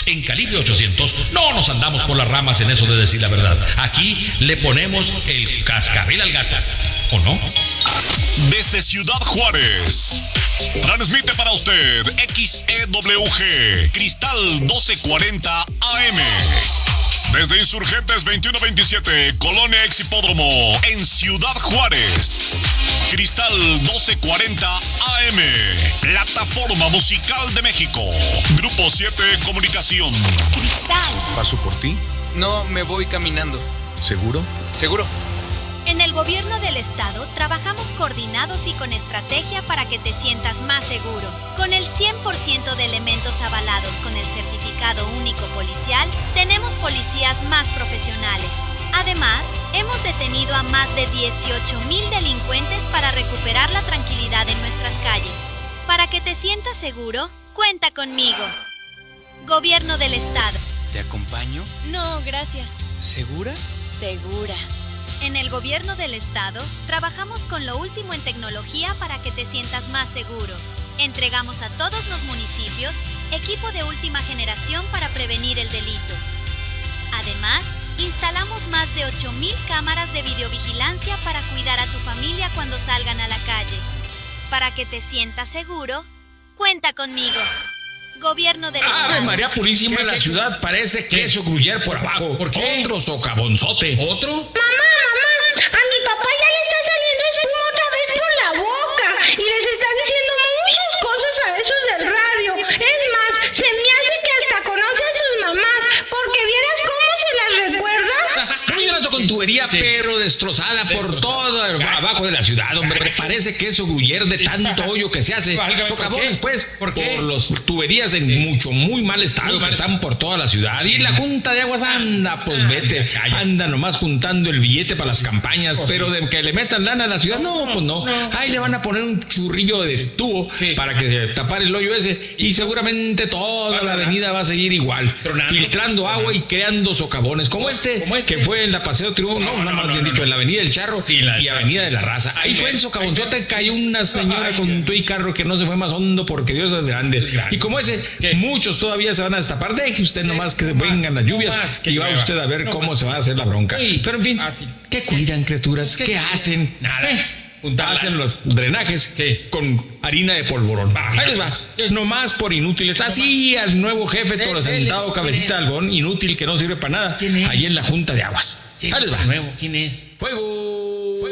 En Calibre 800 no nos andamos por las ramas en eso de decir la verdad. Aquí le ponemos el cascabel al gato, ¿o no? Desde Ciudad Juárez, transmite para usted XEWG Cristal 1240 AM. Desde Insurgentes 2127, Colonia Exhipódromo, en Ciudad Juárez. Cristal 1240 AM, Plataforma Musical de México. Grupo 7 Comunicación. Cristal. ¿Paso por ti? No, me voy caminando. ¿Seguro? ¿Seguro? En el gobierno del estado trabajamos coordinados y con estrategia para que te sientas más seguro. Con el 100% de elementos avalados con el certificado único policial, tenemos policías más profesionales. Además, hemos detenido a más de 18,000 delincuentes para recuperar la tranquilidad en nuestras calles. Para que te sientas seguro, cuenta conmigo. Gobierno del estado. ¿Te acompaño? No, gracias. ¿Segura? Segura. En el gobierno del estado, trabajamos con lo último en tecnología para que te sientas más seguro. Entregamos a todos los municipios equipo de última generación para prevenir el delito. Además, instalamos más de 8,000 cámaras de videovigilancia para cuidar a tu familia cuando salgan a la calle. Para que te sientas seguro, cuenta conmigo. Gobierno del estado. ¡Ave María Purísima! La ciudad parece queso gruyere por abajo. ¿Por qué? Otro socavonzote. ¿Otro? Mamá, a mi papá ya le está saliendo espuma otra vez por la boca y les está diciendo muchas cosas a esos del radio. Es más, se me hace que hasta conoce a sus mamás, porque vieras cómo se las recuerda. Una con tubería, pero destrozada por todo abajo de la ciudad, hombre. Parece queso gruyere de tanto hoyo que se hace. Socavones, pues, por las tuberías en muy mal estado que están por toda la ciudad. Y la Junta de Aguas anda, pues vete, anda nomás juntando el billete para las campañas, pero de que le metan lana a la ciudad, no, pues no. Ahí le van a poner un churrillo de tubo para que se tapare el hoyo ese, y seguramente toda la avenida va a seguir igual, filtrando agua y creando socavones como este, que fue en la Paseo Triunfo, más bien dicho, en la Avenida del Charro y Avenida de la Raza. Ahí fue el socavonzote, cayó una señora con tu y carro que no se fue más hondo porque Dios es grande. Y como ese, muchos todavía se van a destapar. Deje usted nomás que vengan las lluvias y va usted a ver cómo se va a hacer la bronca. Pero en fin, ¿qué cuidan, criaturas? ¿Qué hacen? Nada. Hacen los drenajes con harina de polvorón. Ahí les va. Nomás por inútiles. Así al nuevo jefe, todo sentado, cabecita de algodón, inútil que no sirve para nada. Ahí en la Junta de Aguas. Ahí les va. ¿Quién es? ¡Fuego!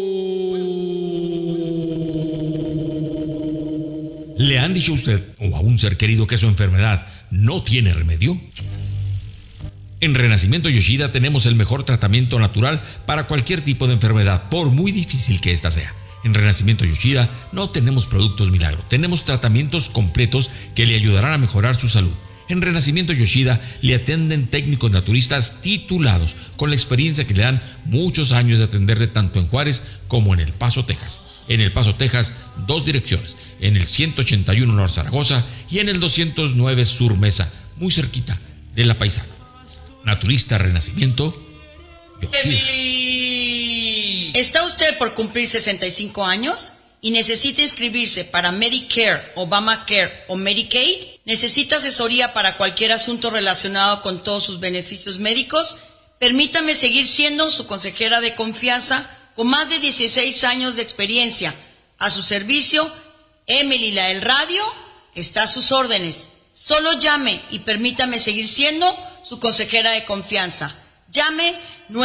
¿Le han dicho a usted o a un ser querido que su enfermedad no tiene remedio? En Renacimiento Yoshida tenemos el mejor tratamiento natural para cualquier tipo de enfermedad, por muy difícil que ésta sea. En Renacimiento Yoshida no tenemos productos milagro, tenemos tratamientos completos que le ayudarán a mejorar su salud. En Renacimiento Yoshida le atienden técnicos naturistas titulados, con la experiencia que le dan muchos años de atenderle tanto en Juárez como en El Paso, Texas. En El Paso, Texas, 2 direcciones, en el 181 Norte Zaragoza y en el 209 Sur Mesa, muy cerquita de La Paisana. Naturista Renacimiento Yoshida. ¡Emily! ¿Está usted por cumplir 65 años y necesita inscribirse para Medicare, Obamacare o Medicaid? ¿Necesita asesoría para cualquier asunto relacionado con todos sus beneficios médicos? Permítame seguir siendo su consejera de confianza con más de 16 años de experiencia. A su servicio, Emily la del radio está a sus órdenes. Solo llame y permítame seguir siendo su consejera de confianza. Llame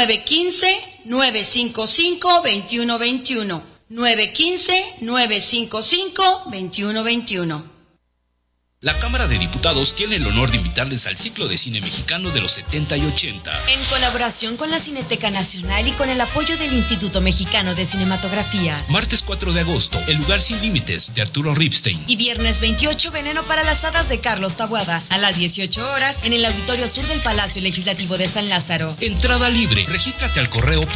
915-955-2121. 915-955-2121. La Cámara de Diputados tiene el honor de invitarles al ciclo de cine mexicano de los 70 y 80. En colaboración con la Cineteca Nacional y con el apoyo del Instituto Mexicano de Cinematografía. Martes 4 de agosto, El lugar sin límites, de Arturo Ripstein. Y viernes 28, Veneno para las hadas, de Carlos Taboada. A las 18 horas, en el Auditorio Sur del Palacio Legislativo de San Lázaro. Entrada libre. Regístrate al correo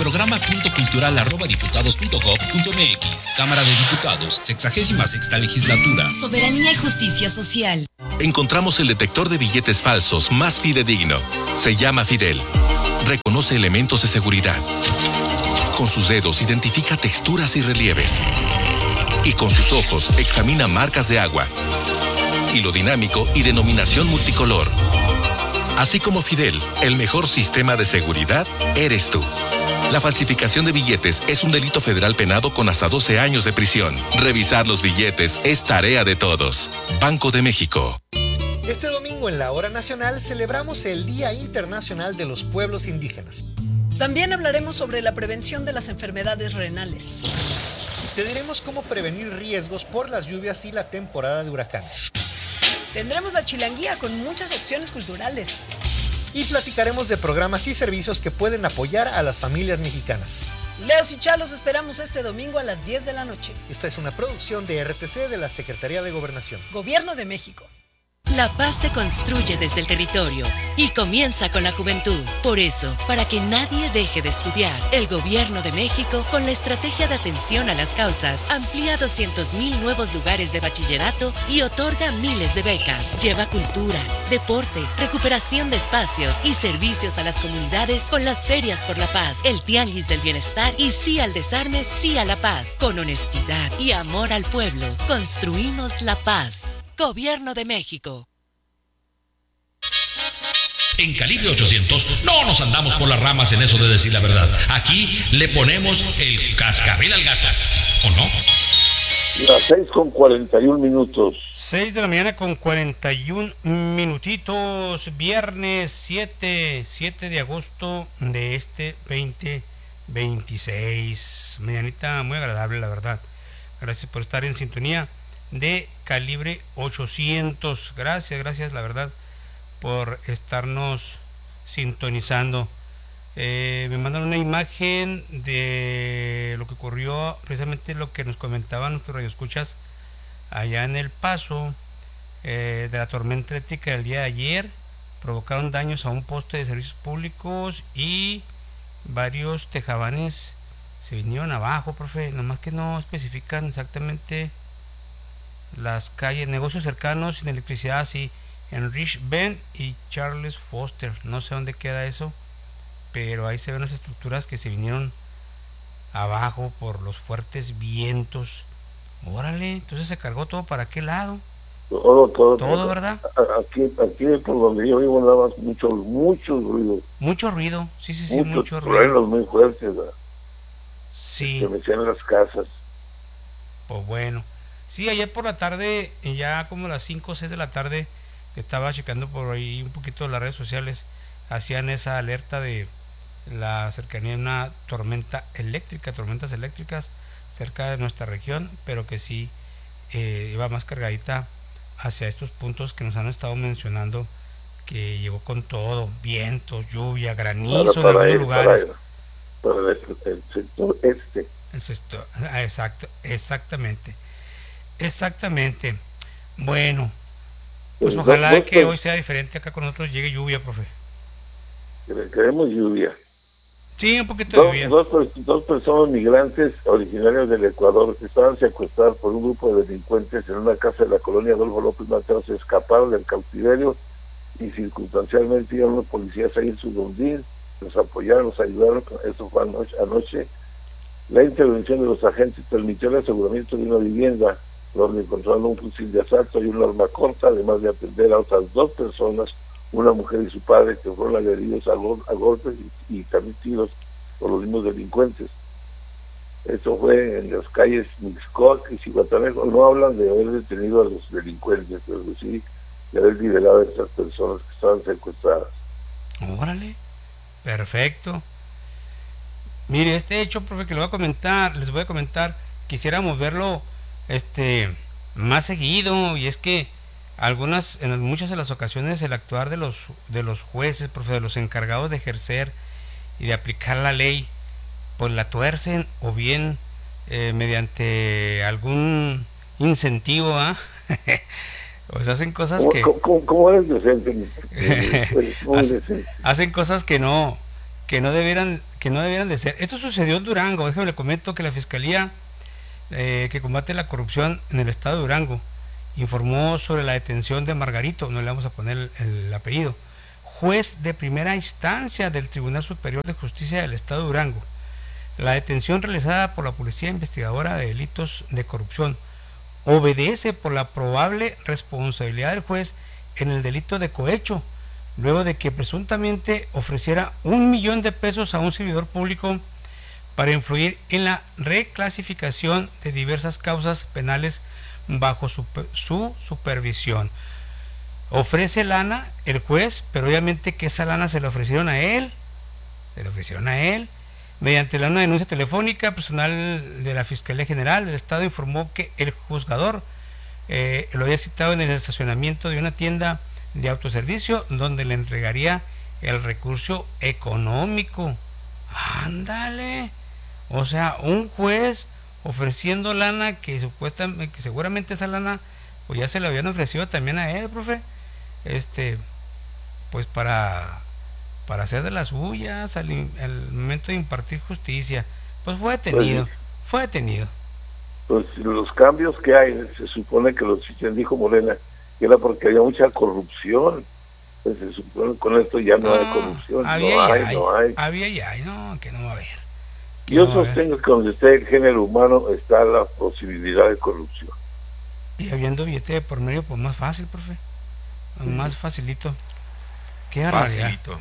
programa.cultural@diputados.gov.mx. Cámara de Diputados, 66ª Legislatura. Soberanía y justicia social. Encontramos el detector de billetes falsos más fidedigno. Se llama Fidel. Reconoce elementos de seguridad. Con sus dedos identifica texturas y relieves. Y con sus ojos examina marcas de agua. hilo dinámico y denominación multicolor. Así como Fidel, el mejor sistema de seguridad eres tú. La falsificación de billetes es un delito federal penado con hasta 12 años de prisión. Revisar los billetes es tarea de todos. Banco de México. Este domingo en la Hora Nacional celebramos el Día Internacional de los Pueblos Indígenas. También hablaremos sobre la prevención de las enfermedades renales. Te diremos cómo prevenir riesgos por las lluvias y la temporada de huracanes. Tendremos la chilanguía con muchas opciones culturales. Y platicaremos de programas y servicios que pueden apoyar a las familias mexicanas. Leos y Chalos esperamos este domingo a las 10 de la noche. Esta es una producción de RTC de la Secretaría de Gobernación. Gobierno de México. La paz se construye desde el territorio y comienza con la juventud. Por eso, para que nadie deje de estudiar, el Gobierno de México, con la estrategia de atención a las causas, amplía 200,000 nuevos lugares de bachillerato y otorga miles de becas. Lleva cultura, deporte, recuperación de espacios y servicios a las comunidades con las ferias por la paz, el tianguis del bienestar y sí al desarme, sí a la paz. Con honestidad y amor al pueblo, construimos la paz. Gobierno de México. En Calibre 800 no nos andamos por las ramas en eso de decir la verdad. Aquí le ponemos el cascabel al gato, ¿o no? Las 6:41. 6 de la mañana con 41 minutitos. Viernes 7 de agosto de este 2026. Mañanita muy agradable, la verdad. Gracias por estar en sintonía de Calibre 800. Gracias, la verdad, por estarnos sintonizando. Me mandaron una imagen de lo que ocurrió, precisamente lo que nos comentaban nuestros radioescuchas allá en El Paso, de la tormenta eléctrica del día de ayer. Provocaron daños a un poste de servicios públicos y varios tejabanes se vinieron abajo, profe, nomás que no especifican exactamente las calles, negocios cercanos sin electricidad, sí, en Rich Bend y Charles Foster. No sé dónde queda eso, pero ahí se ven las estructuras que se vinieron abajo por los fuertes vientos. Órale, entonces se cargó todo para qué lado. Todo, ¿verdad? Aquí por donde yo vivo nada más mucho ruido. Mucho ruido, sí, mucho ruido. Truenos muy fuertes, ¿verdad? Sí. Se mecían las casas. Pues bueno. Sí, ayer por la tarde, ya como las 5 o 6 de la tarde, estaba checando por ahí un poquito las redes sociales, hacían esa alerta de la cercanía de una tormentas eléctricas cerca de nuestra región, pero que sí iba más cargadita hacia estos puntos que nos han estado mencionando, que llegó con todo, vientos, lluvia, granizo en algunos lugares. Para el sector este. Exactamente. Bueno, pues ojalá que hoy sea diferente, acá con nosotros llegue lluvia, profe. Queremos lluvia. Sí, un poquito de lluvia. Dos personas migrantes originarias del Ecuador que estaban secuestradas por un grupo de delincuentes en una casa de la colonia Adolfo López Mateos se escaparon del cautiverio y circunstancialmente iban los policías ahí en su rondín, los apoyaron, los ayudaron. Eso fue anoche. La intervención de los agentes permitió el aseguramiento de una vivienda donde encontraron un fusil de asalto y un arma corta, además de atender a otras 2 personas, una mujer y su padre, que fueron agredidos a golpes y también tiros por los mismos delincuentes. Esto fue en las calles Mixcoac y Cihuatanejo. No hablan de haber detenido a los delincuentes, pero sí de haber liberado a esas personas que estaban secuestradas. Órale, perfecto. Mire, este hecho, profe, que les voy a comentar, quisiéramos verlo más seguido, y es que en muchas de las ocasiones el actuar de los jueces, profe, de los encargados de ejercer y de aplicar la ley, pues la tuercen, o bien mediante algún incentivo, pues hacen cosas que... ¿Cómo eres decente? Hacen cosas que no debieran de ser. Esto sucedió en Durango. Déjame le comento que la Fiscalía que combate la corrupción en el estado de Durango informó sobre la detención de Margarito, no le vamos a poner el apellido, juez de primera instancia del Tribunal Superior de Justicia del estado de Durango. La detención realizada por la Policía Investigadora de Delitos de Corrupción obedece por la probable responsabilidad del juez en el delito de cohecho, luego de que presuntamente ofreciera $1,000,000 a un servidor público para influir en la reclasificación de diversas causas penales bajo su supervisión. Ofrece lana el juez, pero obviamente que esa lana se la ofrecieron a él. Mediante una denuncia telefónica, personal de la Fiscalía General del Estado informó que el juzgador lo había citado en el estacionamiento de una tienda de autoservicio donde le entregaría el recurso económico. Ándale. O sea, un juez ofreciendo lana que seguramente esa lana pues ya se la habían ofrecido también a él, profe. Pues para hacer de las suyas al momento de impartir justicia. Pues fue detenido. Pues los cambios que hay, se supone que los dijo Morena, que era porque había mucha corrupción. Pues se supone que con esto ya no hay corrupción. No hay. No, que no va a haber. Yo sostengo que donde esté el género humano está la posibilidad de corrupción. Y habiendo billete de por medio, pues más fácil, profe. Más facilito. Qué barbaridad. Facilito.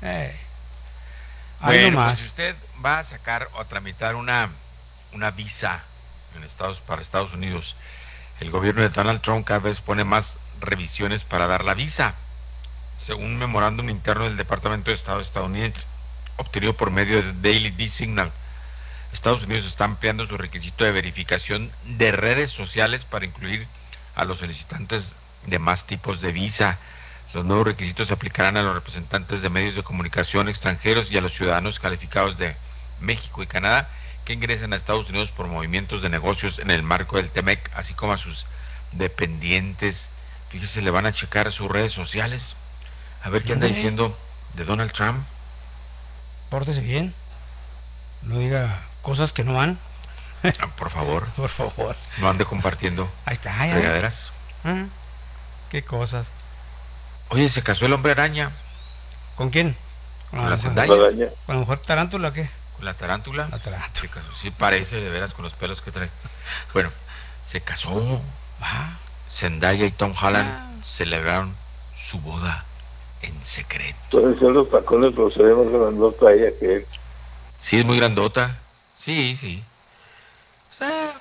Bueno, pues si usted va a sacar o a tramitar una visa para Estados Unidos, el gobierno de Donald Trump cada vez pone más revisiones para dar la visa. Según un memorándum interno del Departamento de Estado estadounidense, obtenido por medio de Daily Signal, Estados Unidos está ampliando su requisito de verificación de redes sociales para incluir a los solicitantes de más tipos de visa. Los nuevos requisitos se aplicarán a los representantes de medios de comunicación extranjeros y a los ciudadanos calificados de México y Canadá que ingresen a Estados Unidos por movimientos de negocios en el marco del TEMEC, así como a sus dependientes. Fíjese, le van a checar sus redes sociales, a ver qué anda diciendo de Donald Trump. Pórtese bien, no diga cosas que no van. Por favor. Por favor. No ande compartiendo. Ahí está, fregaderas. Qué cosas. Oye, ¿se casó el hombre araña? ¿Con quién? ¿Con la Zendaya? ¿Con la mujer tarántula o qué? ¿Con la tarántula? La tarántula. Se casó. Sí, parece de veras con los pelos que trae. Bueno, se casó. Zendaya y Tom Holland celebraron su boda en secreto. Entonces los tacones los se ve más grandota ella que él. Sí, es muy grandota. Sí. O sea,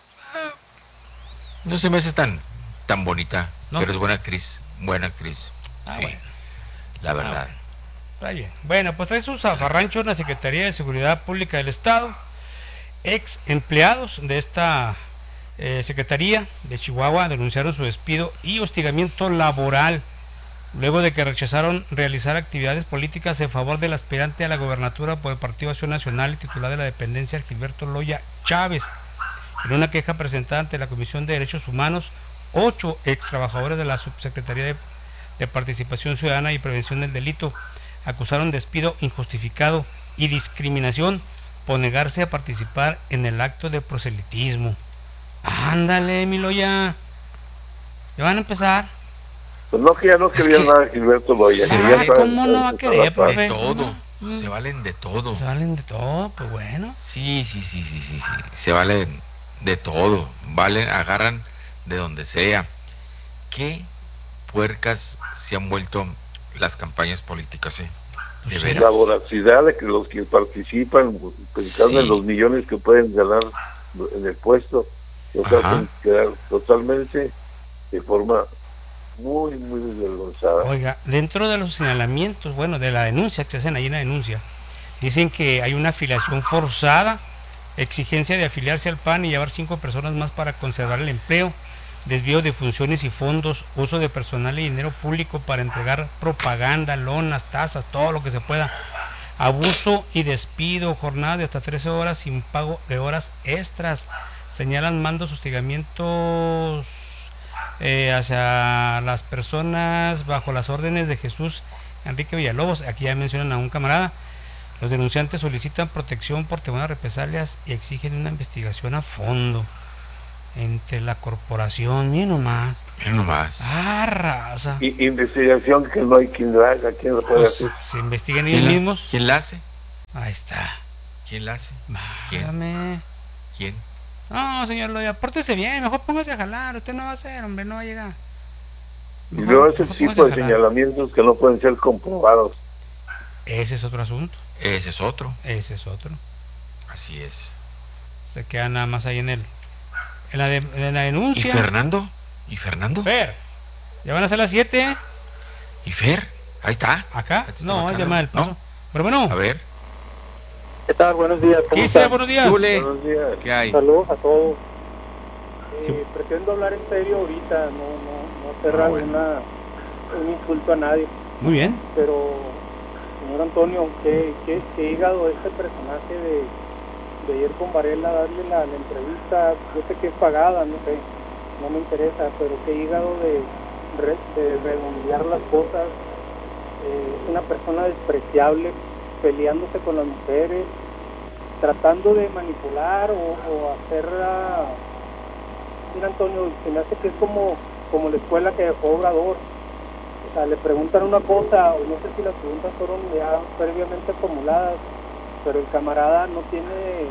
no se me hace tan bonita, ¿no? Pero es buena actriz. Sí, bueno. La verdad. Está bien. Bueno, pues trae sus zafarranchos en la Secretaría de Seguridad Pública del Estado. Ex empleados de esta Secretaría de Chihuahua denunciaron su despido y hostigamiento laboral luego de que rechazaron realizar actividades políticas en favor del aspirante a la gobernatura por el Partido Acción Nacional y titular de la dependencia, Gilberto Loya Chávez. En una queja presentada ante la Comisión de Derechos Humanos, 8 ex trabajadores de la Subsecretaría de Participación Ciudadana y Prevención del Delito acusaron despido injustificado y discriminación por negarse a participar en el acto de proselitismo. Ándale, mi Loya. ¿Ya van a empezar? Pues no, que ya no quería nada de Gilberto Loya. ¿Cómo no va a querer, profe? De todo. Se valen de todo. Se valen de todo, pues bueno. Sí. Se valen de todo. Agarran de donde sea. ¿Qué puercas se han vuelto las campañas políticas? ¿De veras? La voracidad de que los que participan, pensando en los millones que pueden ganar en el puesto, los hacen quedar totalmente de forma muy desvergonzada. Oiga, dentro de los señalamientos, de la denuncia que se hacen ahí en la denuncia, dicen que hay una afiliación forzada, exigencia de afiliarse al PAN y llevar 5 personas más para conservar el empleo, desvío de funciones y fondos, uso de personal y dinero público para entregar propaganda, lonas, tazas, todo lo que se pueda, abuso y despido, jornada de hasta 13 horas sin pago de horas extras. Señalan mandos, hostigamientos hacia las personas bajo las órdenes de Jesús Enrique Villalobos. Aquí ya mencionan a un camarada. Los denunciantes solicitan protección por temor a represalias y exigen una investigación a fondo entre la corporación. Miren nomás. Raza. Y investigación que no hay quien la haga. ¿Quién la puede hacer? Se investiguen ellos mismos. ¿Quién la hace? Ahí está. ¿Quién la hace? ¿Quién? No, señor Loya, pórtese bien, mejor póngase a jalar, usted no va a hacer, hombre, no va a llegar. Y luego ese tipo de señalamientos que no pueden ser comprobados. Ese es otro asunto. Ese es otro. Así es. Se queda nada más ahí en la denuncia. ¿Y Fernando? Fer, ya van a ser las 7. ¿Y Fer? Ahí está. ¿Acá? No, es llamada del paso. No. Pero bueno. A ver. ¿Qué tal? Buenos días. ¿Qué dice? Buenos días. Buenos días. ¿Qué hay? Saludos a todos. Pretendo hablar en serio ahorita, no hacer un insulto a nadie. Muy bien. Pero, señor Antonio, ¿qué hígado este personaje de ir con Varela a darle la entrevista? Yo sé que es pagada, no sé, no me interesa, pero qué hígado de redondear las cosas. Es una persona despreciable, peleándose con las mujeres, tratando de manipular o hacerla. Mira, Antonio, se me hace que es como la escuela que dejó Obrador. O sea, le preguntan una cosa, o no sé si las preguntas fueron ya previamente formuladas, pero el camarada no tiene,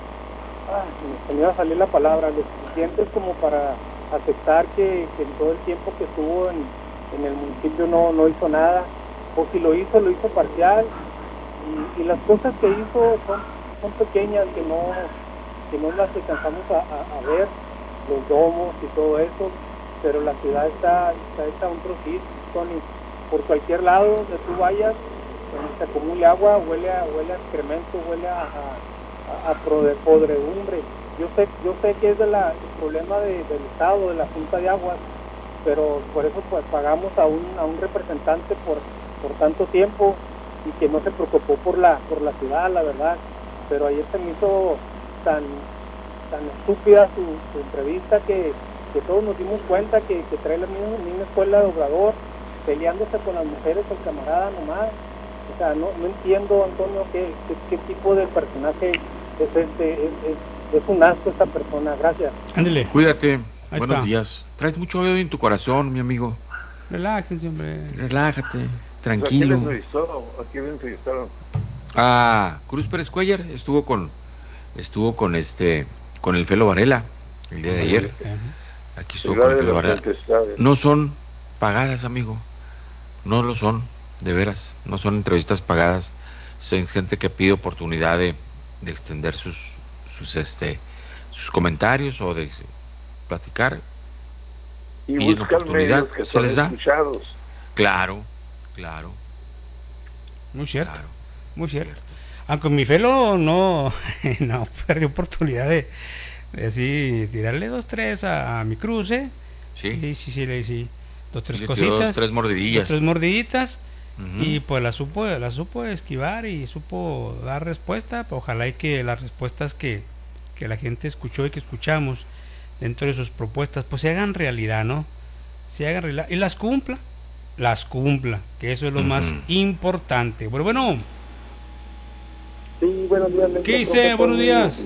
se me iba a salir la palabra, lo suficiente como para aceptar que en todo el tiempo que estuvo en el municipio no hizo nada, o si lo hizo parcial, y las cosas que hizo son pequeñas, que no las alcanzamos a ver, los domos y todo eso, pero la ciudad está hecha un trocito, Tony. Por cualquier lado donde tú vayas, donde se acumule agua, huele a excremento, huele a podredumbre. Yo sé que es el problema del Estado, de la Junta de Aguas, pero por eso pues pagamos a un representante por tanto tiempo y que no se preocupó por la ciudad, la verdad. Pero ayer se me hizo tan estúpida su entrevista que todos nos dimos cuenta que trae la misma escuela de Obrador, peleándose con las mujeres, el camarada nomás. O sea, no entiendo, Antonio, qué tipo de personaje es este. Es un asco esta persona. Gracias. Ándele. Cuídate. Ahí Buenos está. días. Traes mucho odio en tu corazón, mi amigo. Relájense, hombre. Relájate, tranquilo. ¿A quién le entrevistaron? Cruz Pérez Cuellar estuvo con el Felo Varela el día de ayer. Aquí estuvo con el Felo Varela. No son pagadas, amigo. No lo son, de veras. No son entrevistas pagadas. Son gente que pide oportunidad de extender sus comentarios o de platicar. Y piden buscan oportunidad, medios que se son les da. escuchados. Claro. Muy cierto. Muy cierto. Aunque mi Felo no perdió oportunidad de así tirarle 2-3 a mi Cruz, ¿eh? Sí. Sí. 2-3 le cositas. tiró 2-3 mordidillas. 2-3 mordiditas. Y pues la supo esquivar y supo dar respuesta. Ojalá y que las respuestas que la gente escuchó y que escuchamos dentro de sus propuestas pues se hagan realidad, ¿no? Se hagan realidad y las cumpla, que eso es lo más importante. Bueno. Sí, buenos días. ¿Qué dice? Buenos días.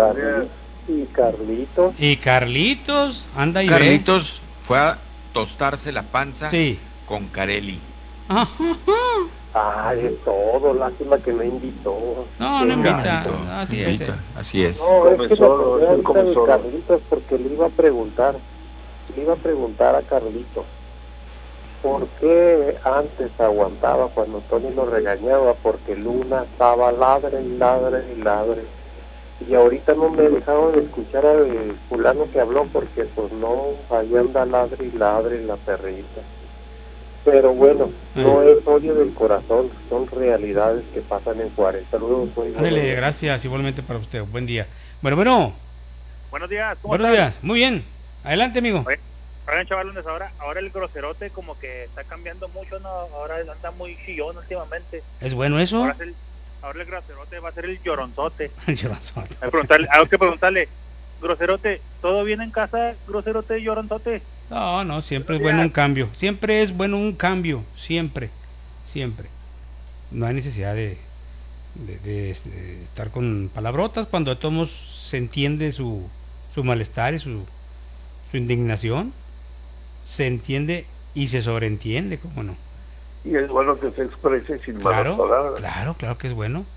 Y Carlitos, anda ahí. Carlitos fue a tostarse la panza sí. con Carelli. Ay, es todo, lástima que no invitó. No invita, así es. No, es que me acordé ahorita de Carlitos porque le iba a preguntar a Carlitos por qué antes aguantaba cuando Tony lo regañaba, porque Luna estaba ladre, y ahorita no me dejaron de escuchar al fulano que habló porque pues no, ahí anda ladre la perrita. Pero bueno, no es odio del corazón, son realidades que pasan en Juárez. Saludos. Ándale, gracias, igualmente para usted. Buen día. Bueno. Buenos días. Buenos días. Muy bien. Adelante, amigo. Oigan, chavalones, ahora el groserote como que está cambiando mucho, ¿no? Ahora anda muy chillón últimamente. ¿Es bueno eso? Ahora el groserote va a ser el lloronzote. El lloronzote. Hay que preguntarle, groserote, ¿todo bien en casa, groserote y lloronzote? No, siempre es bueno un cambio. Siempre es bueno un cambio. Siempre. No hay necesidad de estar con palabrotas cuando a todos se entiende su malestar y su indignación. Se entiende y se sobreentiende, ¿cómo no? Y es bueno que se exprese sin malas palabras. Claro que es bueno.